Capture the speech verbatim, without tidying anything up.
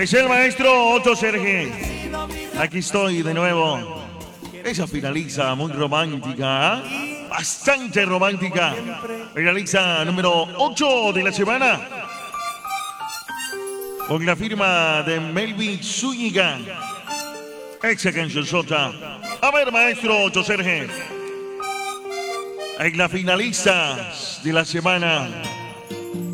Es el maestro Otto Serge. Aquí estoy de nuevo. Ella finaliza muy romántica, ¿eh? Bastante romántica. Finaliza número ocho de la semana. Con la firma de Melvin Zúñiga. Esa canción sota. A ver, maestro Otto Serge. En las finalistas de la semana.